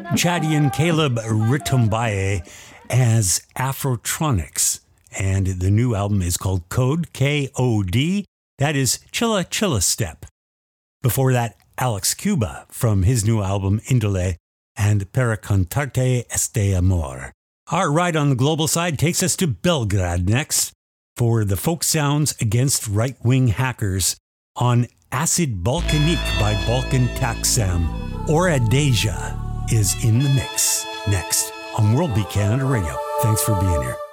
Chadi and Caleb Ritumbaye as Afrotronics. And the new album is called Code, K-O-D. That is Chilla Chilla Step. Before that, Alex Cuba from his new album Indole and Para Contarte Este Amor. Our ride on the global side takes us to Belgrade next for the folk sounds against right-wing hackers on Acid Balkanique by Balkan Taksam. Ora Deja is in the mix next on World Beat Canada Radio. Thanks for being here.